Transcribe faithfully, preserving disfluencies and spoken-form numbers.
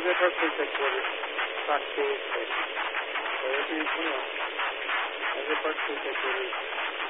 de partita por parte de usted. Puede decir, bueno, es de partita por